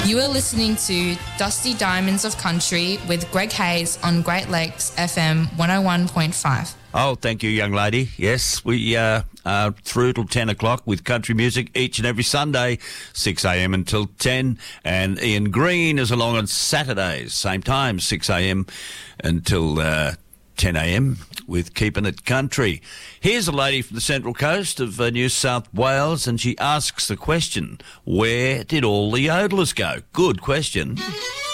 You are listening to Dusty Diamonds of Country with Greg Hayes on Great Lakes FM 101.5. Oh, thank you, young lady. Yes, we are through till 10 o'clock with country music each and every Sunday, 6 a.m. until 10. And Ian Green is along on Saturdays, same time, 6 a.m. until 10 a.m. with Keeping It Country. Here's a lady from the Central Coast of New South Wales, and she asks the question, where did all the yodelers go? Good question.